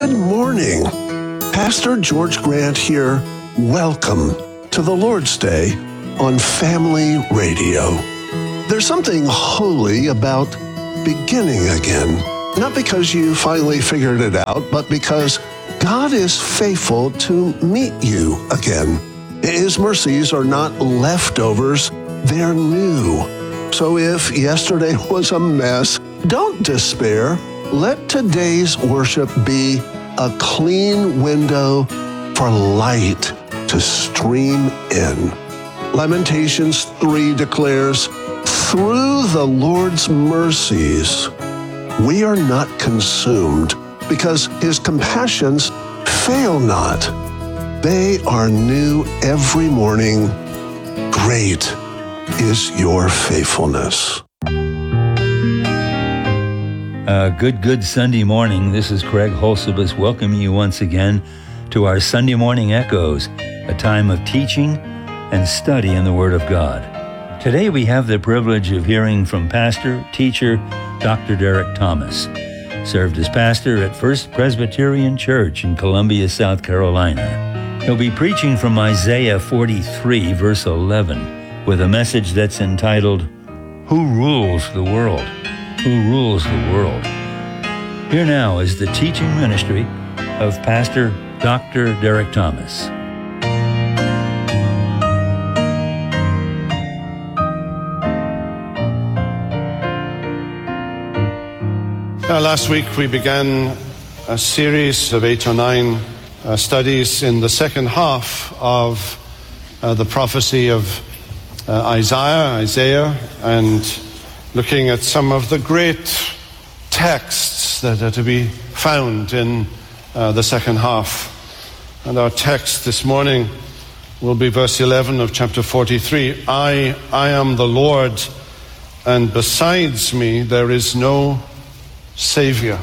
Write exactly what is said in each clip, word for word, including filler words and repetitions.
Good morning. Pastor George Grant here. Welcome to the Lord's Day on Family Radio. There's something holy about beginning again. Not because you finally figured it out, but because God is faithful to meet you again. His mercies are not leftovers, they're new. So if yesterday was a mess, don't despair. Let today's worship be a clean window for light to stream in. Lamentations three declares, "Through the Lord's mercies, we are not consumed, because his compassions fail not. They are new every morning. Great is your faithfulness." Uh, good, good Sunday morning. This is Craig Holsibus welcoming you once again to our Sunday Morning Echoes, a time of teaching and study in the Word of God. Today we have the privilege of hearing from pastor, teacher, Doctor Derek Thomas. Served as pastor at First Presbyterian Church in Columbia, South Carolina. He'll be preaching from Isaiah forty-three, verse eleven, with a message that's entitled, "Who Rules the World?" Who rules the world? Here now is the teaching ministry of Pastor Doctor Derek Thomas. Uh, last week we began a series of eight or nine uh, studies in the second half of uh, the prophecy of uh, Isaiah, Isaiah, and looking at some of the great texts that are to be found in uh, the second half. And our text this morning will be verse eleven of chapter forty-three. I, I am the Lord, and besides me there is no Savior.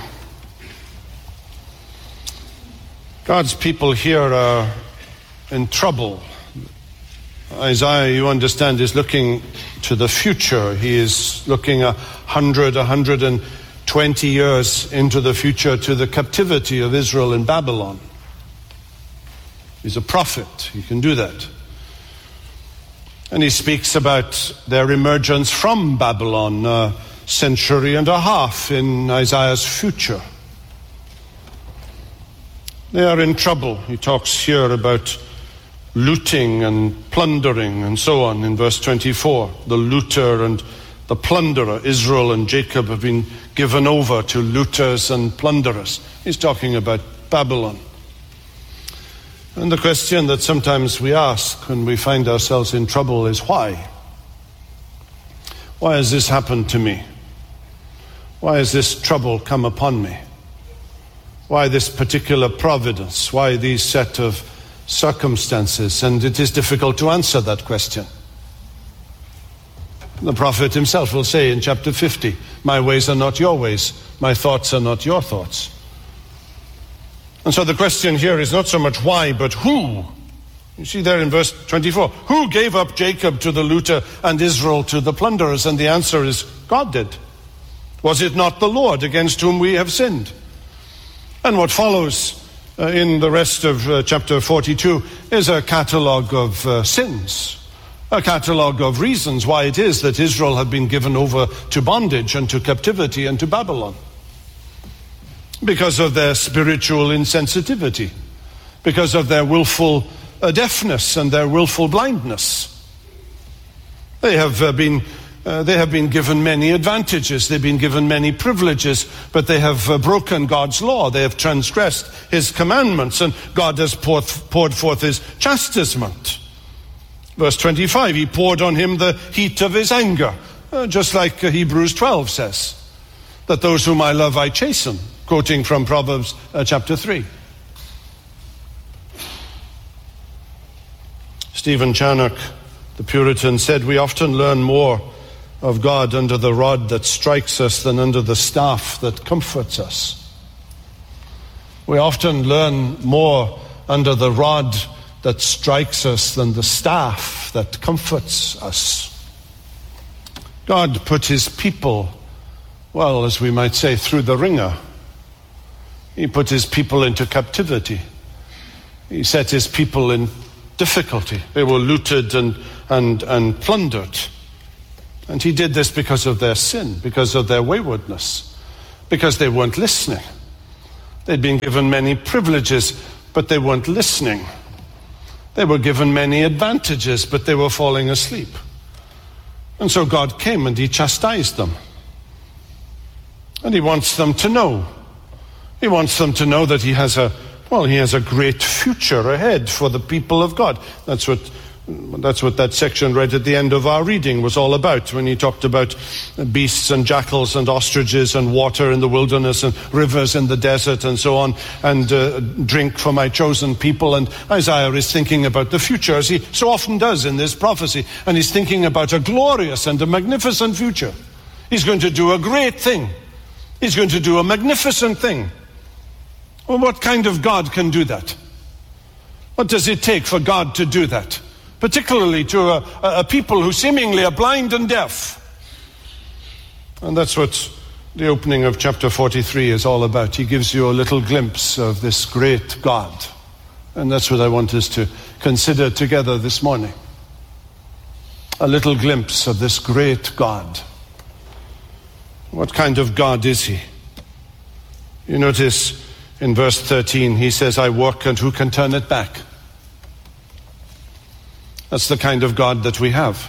God's people here are in trouble. Isaiah, you understand, is looking to the future. He is looking a hundred, a hundred and twenty years into the future to the captivity of Israel in Babylon. He's a prophet. He can do that. And he speaks about their emergence from Babylon a century and a half in Isaiah's future. They are in trouble. He talks here about looting and plundering and so on in verse twenty-four. The looter and the plunderer. Israel and Jacob have been given over to looters and plunderers. He's talking about Babylon. And the question that sometimes we ask when we find ourselves in trouble is why? Why has this happened to me? Why has this trouble come upon me? Why this particular providence? Why these set of circumstances? And it is difficult to answer that question. The prophet himself will say in chapter fifty, "My ways are not your ways, my thoughts are not your thoughts." And so the question here is not so much why, but who. You see there in verse twenty-four, who gave up Jacob to the looter and Israel to the plunderers? And the answer is, God did. Was it not the Lord against whom we have sinned? And what follows Uh, in the rest of uh, chapter forty-two is a catalogue of uh, sins, a catalogue of reasons why it is that Israel had been given over to bondage and to captivity and to Babylon. Because of their spiritual insensitivity, because of their willful uh, deafness and their willful blindness. They have uh, been Uh, they have been given many advantages, they've been given many privileges, but they have uh, broken God's law, they have transgressed his commandments, and God has poured, poured forth his chastisement. Verse twenty-five, he poured on him the heat of his anger, uh, just like uh, Hebrews twelve says, that those whom I love I chasten, quoting from Proverbs uh, chapter three. Stephen Charnock, the Puritan, said, "We often learn more of God under the rod that strikes us than under the staff that comforts us." We often learn more under the rod that strikes us than the staff that comforts us. God put his people, well, as we might say, through the ringer. He put his people into captivity. He set his people in difficulty. They were looted and, and, and plundered. And he did this because of their sin, because of their waywardness, because they weren't listening. They'd been given many privileges, but they weren't listening. They were given many advantages, but they were falling asleep. And so God came and he chastised them. And he wants them to know. He wants them to know that he has a, well, he has a great future ahead for the people of God. That's what That's what that section right at the end of our reading was all about, when he talked about beasts and jackals and ostriches and water in the wilderness and rivers in the desert and so on, and uh, drink for my chosen people. And Isaiah is thinking about the future, as he so often does in this prophecy, and he's thinking about a glorious and a magnificent future. He's going to do a great thing. He's going to do a magnificent thing. Well, what kind of God can do that? What does it take for God to do that? Particularly to a, a people who seemingly are blind and deaf. And that's what the opening of chapter forty-three is all about. He gives you a little glimpse of this great God. And that's what I want us to consider together this morning. A little glimpse of this great God. What kind of God is he? You notice in verse thirteen, he says, I work and who can turn it back? That's the kind of God that we have.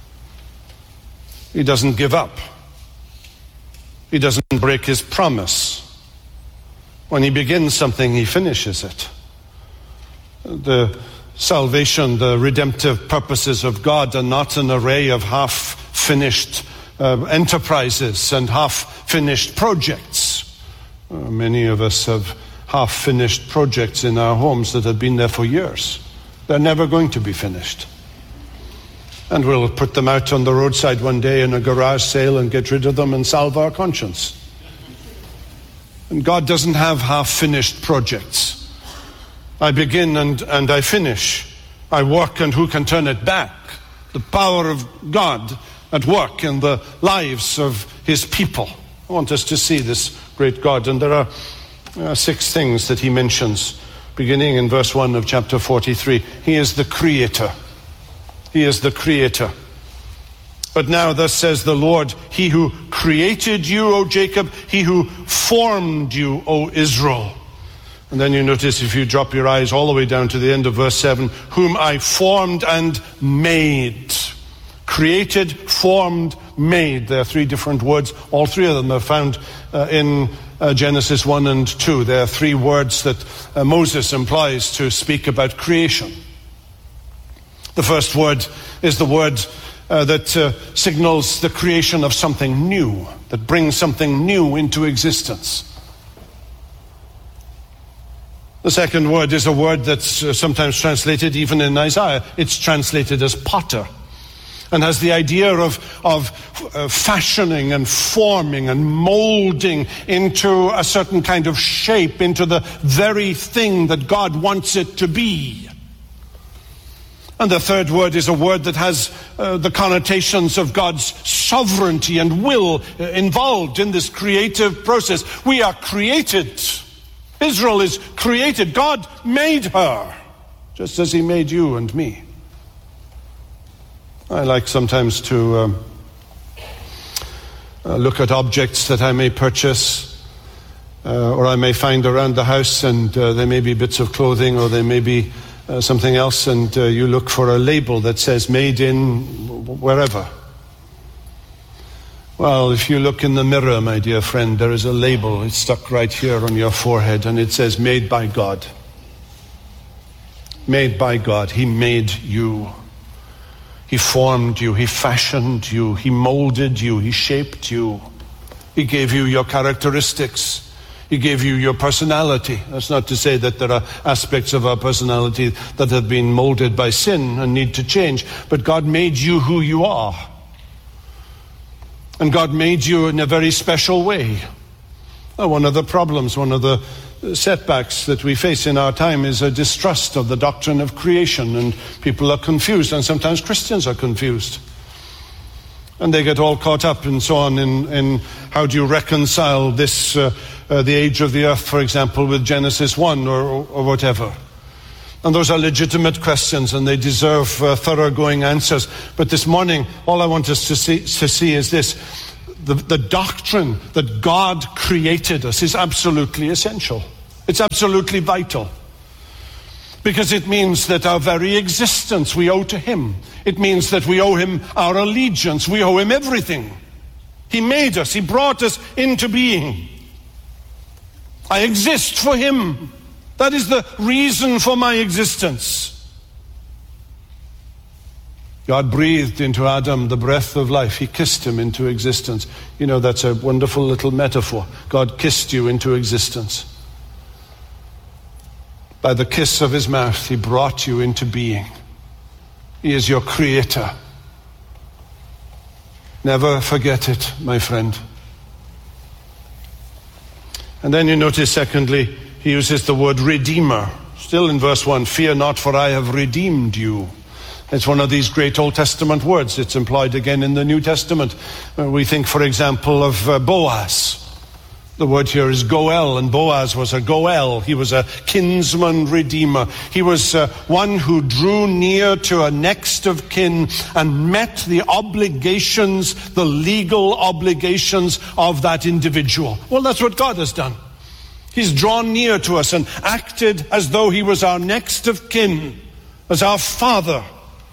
He doesn't give up. He doesn't break his promise. When he begins something, he finishes it. The salvation, the redemptive purposes of God are not an array of half-finished uh, enterprises and half-finished projects. Uh, many of us have half-finished projects in our homes that have been there for years. They're never going to be finished. And we'll put them out on the roadside one day in a garage sale and get rid of them and salve our conscience. And God doesn't have half-finished projects. I begin and, and I finish. I work and who can turn it back? The power of God at work in the lives of his people. I want us to see this great God. And there are uh, six things that he mentions, beginning in verse one of chapter forty-three. He is the creator. He is the creator. But now thus says the Lord, he who created you, O Jacob, he who formed you, O Israel. And then you notice, if you drop your eyes all the way down to the end of verse seven, whom I formed and made. Created, formed, made. There are three different words. All three of them are found uh, in uh, Genesis one and two. There are three words that uh, Moses employs to speak about creation. The first word is the word uh, that uh, signals the creation of something new, that brings something new into existence. The second word is a word that's uh, sometimes translated, even in Isaiah, it's translated as potter, and has the idea of, of uh, fashioning and forming and molding into a certain kind of shape, into the very thing that God wants it to be. And the third word is a word that has uh, the connotations of God's sovereignty and will uh, involved in this creative process. We are created. Israel is created. God made her, just as he made you and me. I like sometimes to um, uh, look at objects that I may purchase uh, or I may find around the house, and uh, they may be bits of clothing or they may be Uh, something else, and uh, you look for a label that says made in wherever. Well, if you look in the mirror, my dear friend, there is a label. It's stuck right here on your forehead, and it says made by God. Made by God. He made you. He formed you. He fashioned you. He molded you. He shaped you. He gave you your characteristics. He gave you your personality. That's not to say that there are aspects of our personality that have been molded by sin and need to change. But God made you who you are. And God made you in a very special way. Well, one of the problems, one of the setbacks that we face in our time is a distrust of the doctrine of creation. And people are confused, and sometimes Christians are confused. And they get all caught up and so on in, in how do you reconcile this, uh, uh, the age of the earth, for example, with Genesis one or, or whatever. And those are legitimate questions, and they deserve uh, thoroughgoing answers. But this morning, all I want us to see, to see is this. The, the doctrine that God created us is absolutely essential. It's absolutely vital. Because it means that our very existence we owe to Him. It means that we owe Him our allegiance. We owe Him everything. He made us. He brought us into being. I exist for Him. That is the reason for my existence. God breathed into Adam the breath of life. He kissed him into existence. You know, that's a wonderful little metaphor. God kissed you into existence. By the kiss of His mouth, He brought you into being. He is your creator. Never forget it, my friend. And then you notice, secondly, He uses the word redeemer. Still in verse one, fear not, for I have redeemed you. It's one of these great Old Testament words. It's employed again in the New Testament. Uh, we think, for example, of uh, Boaz. The word here is Goel, and Boaz was a Goel. He was a kinsman redeemer. He was uh, one who drew near to a next of kin and met the obligations, the legal obligations of that individual. Well, that's what God has done. He's drawn near to us and acted as though He was our next of kin, as our Father.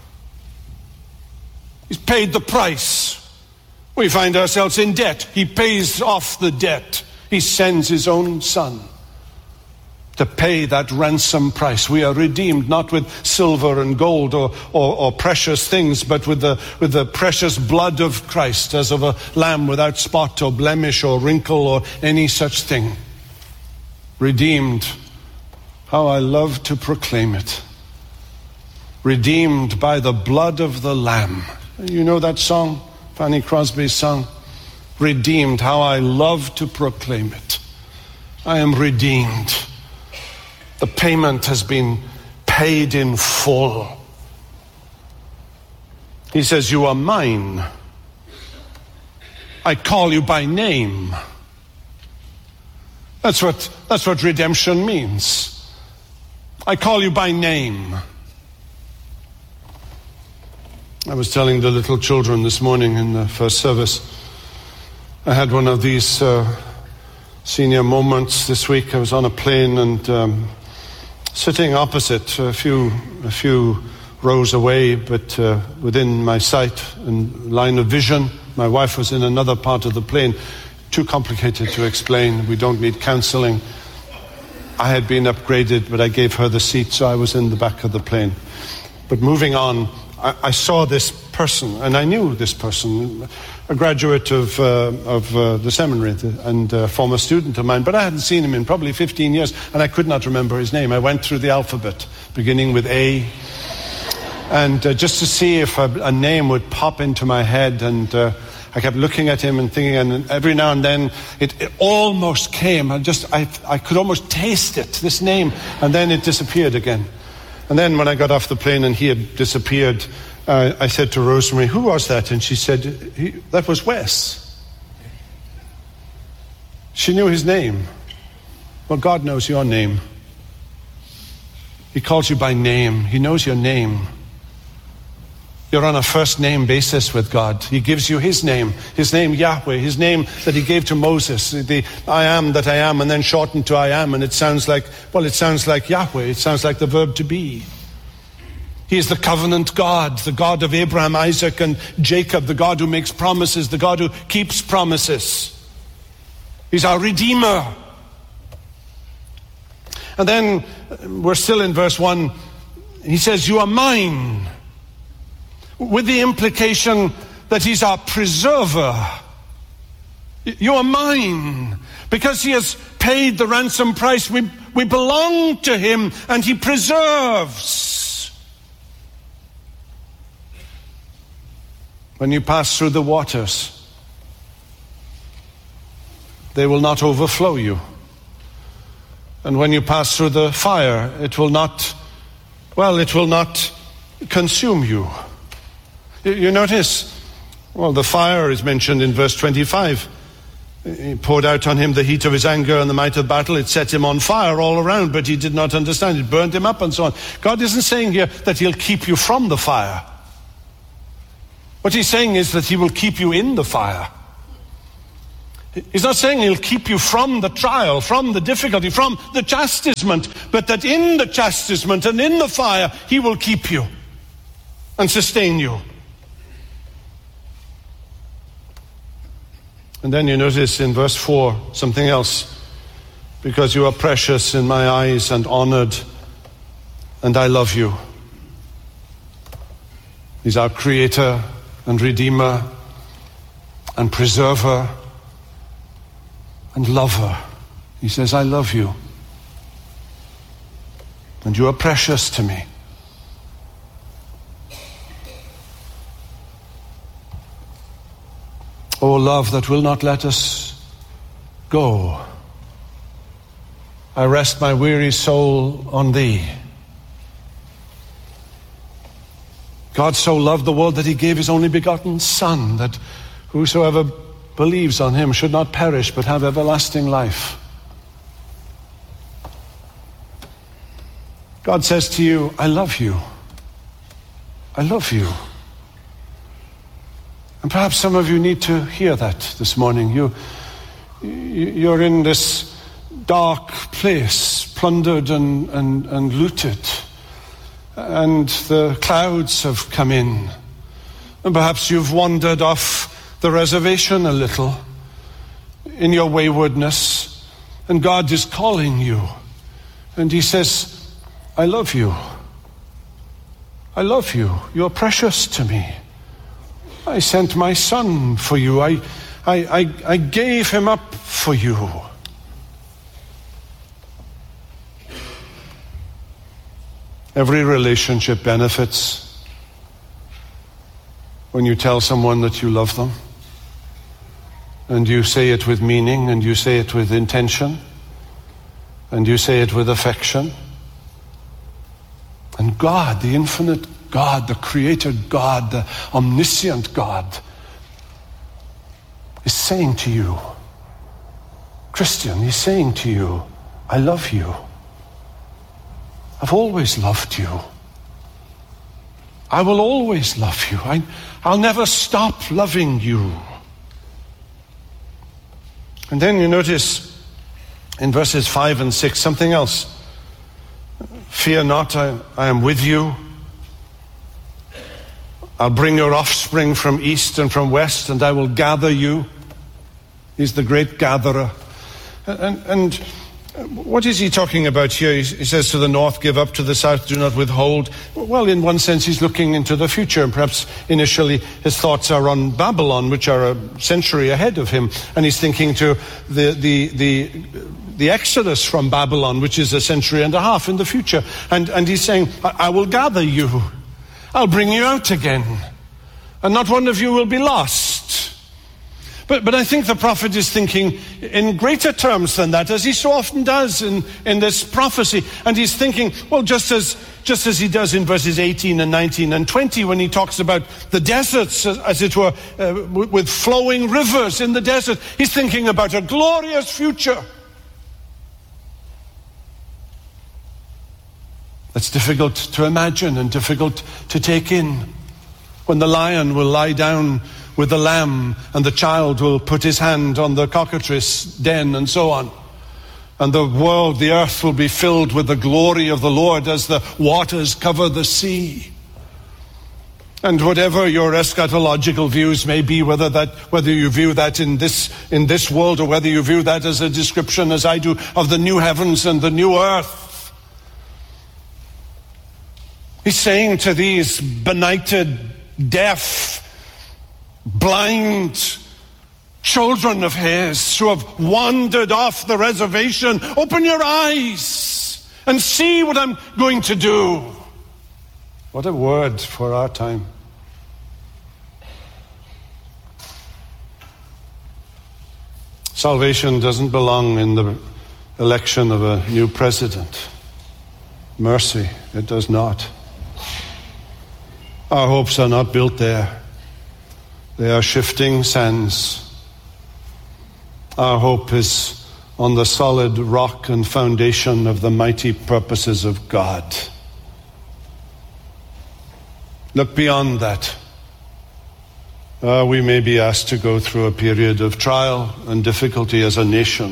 He's paid the price. We find ourselves in debt. He pays off the debt. He sends His own Son to pay that ransom price. We are redeemed not with silver and gold or, or, or precious things, but with the, with the precious blood of Christ, as of a lamb without spot or blemish or wrinkle or any such thing. Redeemed. How I love to proclaim it. Redeemed by the blood of the Lamb. You know that song? Fanny Crosby's song? Redeemed. How I love to proclaim it. I am redeemed. The payment has been paid in full. He says, you are mine. I call you by name. That's what, that's what redemption means. I call you by name. I was telling the little children this morning in the first service, I had one of these uh, senior moments this week. I was on a plane and um, sitting opposite, a few, a few rows away, but uh, within my sight and line of vision. My wife was in another part of the plane. Too complicated to explain. We don't need counseling. I had been upgraded, but I gave her the seat, so I was in the back of the plane. But moving on, I, I saw this person, and I knew this person, a graduate of, uh, of uh, the seminary and a former student of mine, but I hadn't seen him in probably fifteen years, and I could not remember his name. I went through the alphabet, beginning with A, and uh, just to see if a, a name would pop into my head, and uh, I kept looking at him and thinking, and every now and then it, it almost came. I just, I, I could almost taste it, this name, and then it disappeared again. And then when I got off the plane and he had disappeared, uh, I said to Rosemary, who was that? And she said, he, that was Wes. She knew his name. Well, God knows your name. He calls you by name. He knows your name. You're on a first name basis with God. He gives you His name, His name Yahweh, His name that He gave to Moses, the I am that I am, and then shortened to I am, and it sounds like, well, it sounds like Yahweh. It sounds like the verb to be. He is the covenant God, the God of Abraham, Isaac, and Jacob, the God who makes promises, the God who keeps promises. He's our Redeemer. And then we're still in verse one. He says, you are mine. With the implication that He's our preserver. You are mine. Because He has paid the ransom price, we, we belong to Him, and He preserves. When you pass through the waters, they will not overflow you. And when you pass through the fire, it will not, well, it will not consume you. You notice Well, the fire is mentioned in verse twenty-five. He poured out on him the heat of his anger and the might of battle. It set him on fire all around, but he did not understand. It burned him up and so on. God isn't saying here that he'll keep you from the fire. What he's saying is that he will keep you in the fire. He's not saying he'll keep you from the trial, from the difficulty, from the chastisement, but that in the chastisement and in the fire, he will keep you and sustain you. And then you notice in verse four something else. Because you are precious in my eyes and honored, and I love you. He's our creator and redeemer and preserver and lover. He says, I love you. And you are precious to me. O love that will not let us go, I rest my weary soul on thee. God so loved the world that he gave his only begotten Son, that whosoever believes on him should not perish but have everlasting life. God says to you, I love you. I love you. And perhaps some of you need to hear that this morning. You, you're in this dark place, plundered and, and, and looted. And the clouds have come in. And perhaps you've wandered off the reservation a little in your waywardness. And God is calling you. And he says, I love you. I love you. You're precious to me. I sent my Son for you. I, I, I, I gave him up for you. Every relationship benefits when you tell someone that you love them. And you say it with meaning, and you say it with intention, and you say it with affection. And God, the infinite God, the creator God, the omniscient God, is saying to you, Christian, he's saying to you, I love you. I've always loved you. I will always love you. I, I'll never stop loving you. And then you notice in verses five and six something else. Fear not, I, I am with you. I'll bring your offspring from east and from west, and I will gather you. He's the great gatherer. And, and what is he talking about here? He says to the north, give up, to the south, do not withhold. Well, in one sense, he's looking into the future. And perhaps initially his thoughts are on Babylon, which are a century ahead of him. And he's thinking to the, the, the, the exodus from Babylon, which is a century and a half in the future. And, and he's saying, I, I will gather you. I'll bring you out again. And not one of you will be lost. But, but I think the prophet is thinking in greater terms than that, as he so often does in, in this prophecy. And he's thinking, well, just as, just as he does in verses eighteen and nineteen and twenty, when he talks about the deserts, as, as it were, uh, with flowing rivers in the desert. He's thinking about a glorious future. That's difficult to imagine and difficult to take in. When the lion will lie down with the lamb, and the child will put his hand on the cockatrice den, and so on. And the world, the earth, will be filled with the glory of the Lord as the waters cover the sea. And whatever your eschatological views may be, whether that whether you view that in this in this world, or whether you view that as a description, as I do, of the new heavens and the new earth, he's saying to these benighted, deaf, blind children of his who have wandered off the reservation, open your eyes and see what I'm going to do. What a word for our time. Salvation doesn't belong in the election of a new president. Mercy, it does not. Our hopes are not built there. They are shifting sands. Our hope is on the solid rock and foundation of the mighty purposes of God. Look beyond that. Uh, we may be asked to go through a period of trial and difficulty as a nation.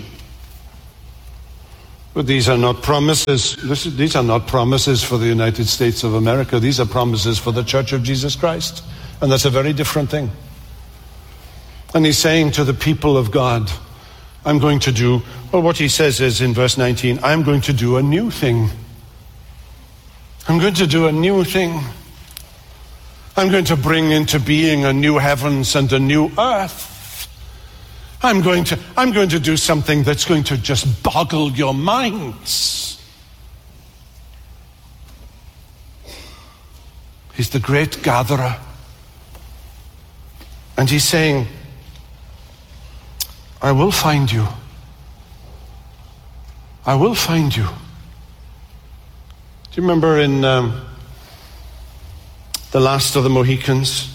But these are not promises. This, these are not promises for the United States of America. These are promises for the Church of Jesus Christ. And that's a very different thing. And he's saying to the people of God, I'm going to do, well, what he says is in verse nineteen, I'm going to do a new thing. I'm going to do a new thing. I'm going to bring into being a new heavens and a new earth. I'm going to, I'm going to do something that's going to just boggle your minds. He's the great gatherer. And he's saying, I will find you. I will find you. Do you remember in um, The Last of the Mohicans?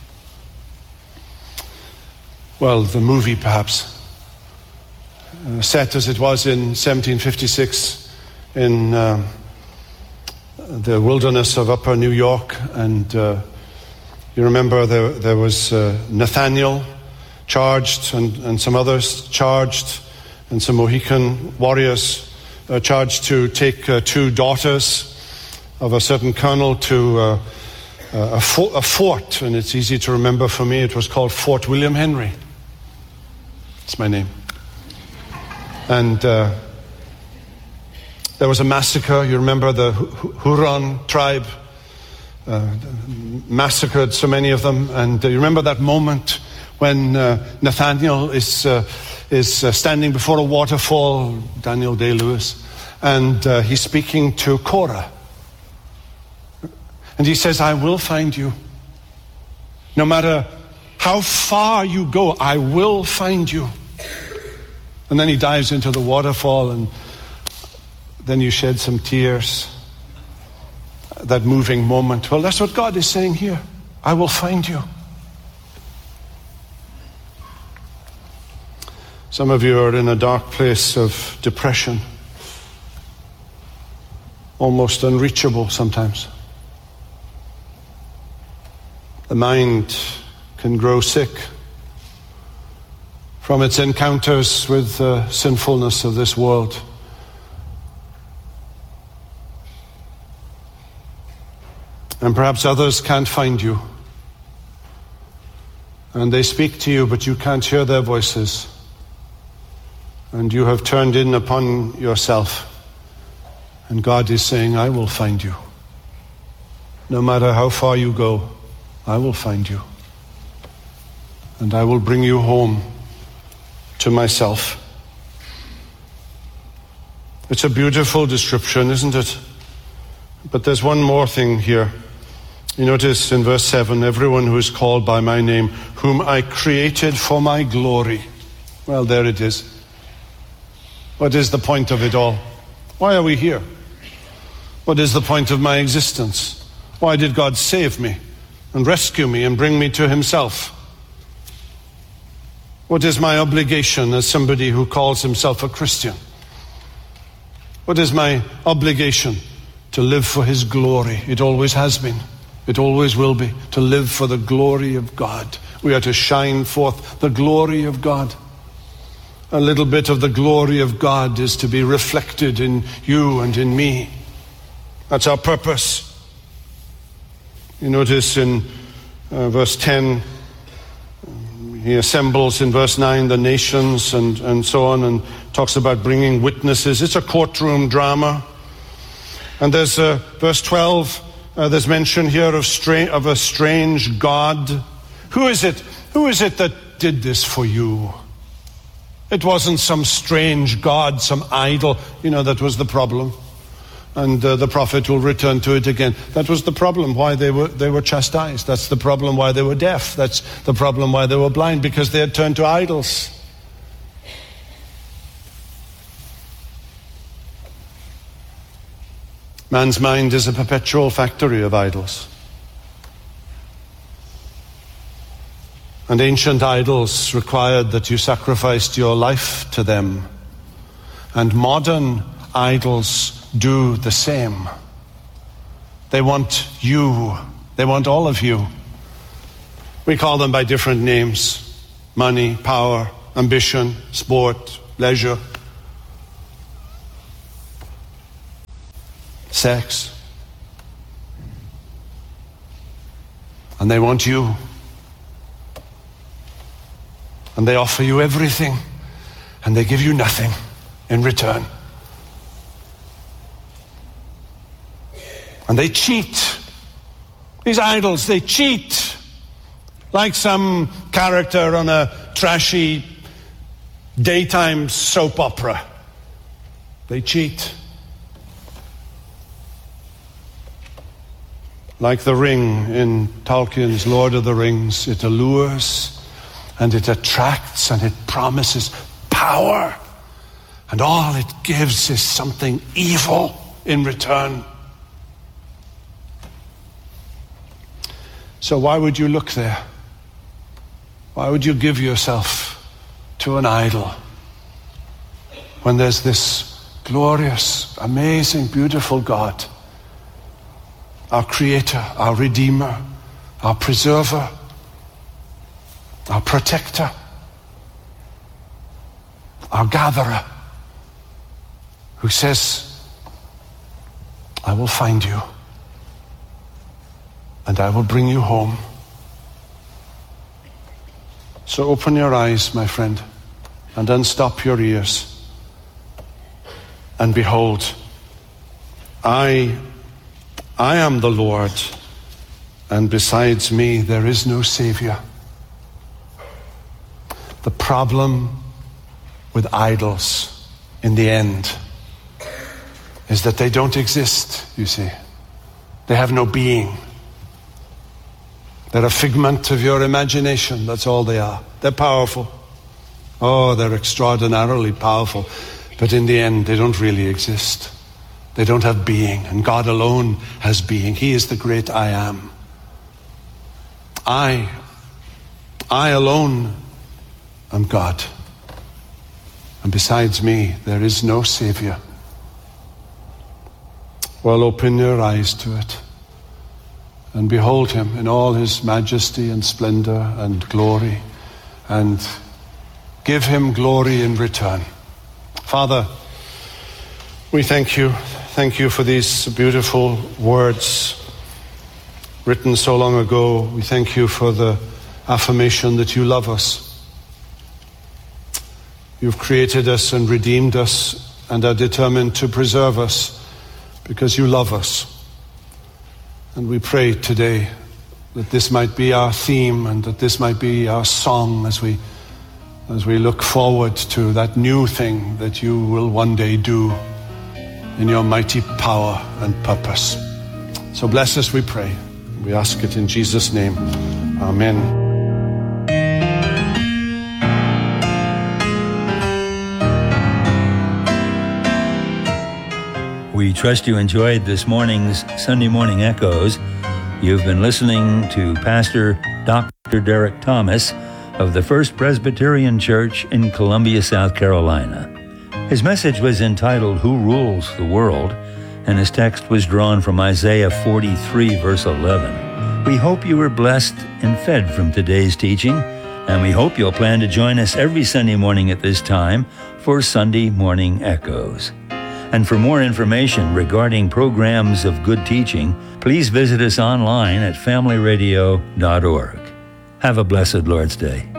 Well, the movie perhaps, uh, set as it was in seventeen fifty-six in uh, the wilderness of upper New York. And uh, you remember there, there was uh, Nathaniel charged and, and some others charged, and some Mohican warriors uh, charged to take uh, two daughters of a certain colonel to uh, a, fo- a fort, and it's easy to remember for me. It was called Fort William Henry. It's my name. And uh, there was a massacre. You remember the Huron tribe uh, massacred so many of them. And uh, you remember that moment when uh, Nathaniel is uh, is uh, standing before a waterfall, Daniel Day-Lewis, and uh, he's speaking to Korah. And he says, I will find you. No matter how far you go, I will find you. And then he dives into the waterfall, and then you shed some tears. That moving moment. Well, that's what God is saying here. I will find you. Some of you are in a dark place of depression. Almost unreachable sometimes. The mind can grow sick from its encounters with the sinfulness of this world. And perhaps others can't find you. And they speak to you, but you can't hear their voices. And you have turned in upon yourself. And God is saying, I will find you. No matter how far you go, I will find you. And I will bring you home to myself. It's a beautiful description, isn't it? But there's one more thing here. You notice in verse seven, everyone who is called by my name, whom I created for my glory. Well, there it is. What is the point of it all? Why are we here? What is the point of my existence? Why did God save me and rescue me and bring me to himself? What is my obligation as somebody who calls himself a Christian? What is my obligation? To live for his glory. It always has been. It always will be. To live for the glory of God. We are to shine forth the glory of God. A little bit of the glory of God is to be reflected in you and in me. That's our purpose. You notice in uh, verse ten, he assembles in verse nine the nations and, and so on, and talks about bringing witnesses. It's a courtroom drama. And there's uh, verse twelve, uh, there's mention here of, stra- of a strange God. Who is it? Who is it that did this for you? It wasn't some strange God, some idol. You know, that was the problem. And uh, the prophet will return to it again. That was the problem why they were they were chastised. That's the problem why they were deaf. That's the problem why they were blind, because they had turned to idols. Man's mind is a perpetual factory of idols. And ancient idols required that you sacrificed your life to them. And modern idols do the same. They want you. They want all of you. We call them by different names: money, power, ambition, sport, leisure, sex. And they want you. And they offer you everything, and they give you nothing in return. And they cheat. These idols, they cheat. Like some character on a trashy daytime soap opera. They cheat. Like the ring in Tolkien's Lord of the Rings, it allures and it attracts and it promises power. And all it gives is something evil in return. So why would you look there? Why would you give yourself to an idol when there's this glorious, amazing, beautiful God, our Creator, our Redeemer, our Preserver, our Protector, our Gatherer, who says, I will find you and I will bring you home. So open your eyes, my friend, and unstop your ears. And behold, I, I am the Lord, and besides me there is no Savior. The problem with idols in the end is that they don't exist, you see. They have no being. They're a figment of your imagination, that's all they are. They're powerful. Oh, they're extraordinarily powerful. But in the end, they don't really exist. They don't have being, and God alone has being. He is the great I am. I, I alone am God. And besides me, there is no Savior. Well, open your eyes to it and behold him in all his majesty and splendor and glory, and give him glory in return. Father, we thank you. Thank you for these beautiful words written so long ago. We thank you for the affirmation that you love us. You've created us and redeemed us and are determined to preserve us because you love us. And we pray today that this might be our theme and that this might be our song as we as we look forward to that new thing that you will one day do in your mighty power and purpose. So bless us, we pray. We ask it in Jesus' name. Amen. We trust you enjoyed this morning's Sunday Morning Echoes. You've been listening to Pastor Doctor Derek Thomas of the First Presbyterian Church in Columbia, South Carolina. His message was entitled, Who Rules the World? And his text was drawn from Isaiah forty-three, verse eleven. We hope you were blessed and fed from today's teaching, and we hope you'll plan to join us every Sunday morning at this time for Sunday Morning Echoes. And for more information regarding programs of good teaching, please visit us online at family radio dot org. Have a blessed Lord's Day.